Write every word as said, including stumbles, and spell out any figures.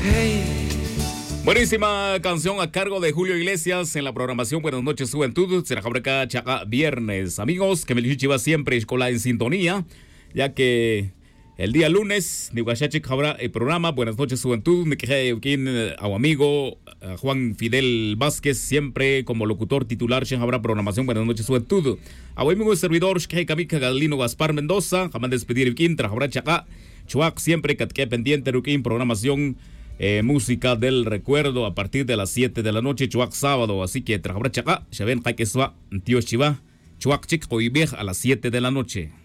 Buenísima canción a cargo de Julio Iglesias en la programación Buenas Noches Juventud. Será Jabreca Chaca viernes. Amigos, que me va siempre escola en sintonía, ya que el día lunes, ni habrá el programa Buenas Noches Juventud, ni que a un amigo Juan Fidel Vázquez, siempre como locutor titular, habrá programación Buenas Noches Juventud. A un amigo servidor, que Kamika Galino Gaspar Mendoza, jamás despedir Kin, Trajabra Chaca, Chuac, siempre que pendiente Rukin, programación. Eh, música del recuerdo a partir de las siete de la noche, Chuac sábado, así que Trajabra Chaca, Shaben Kaikeswa, Tío Chiva, Chuac Chic, hoy a las siete de la noche.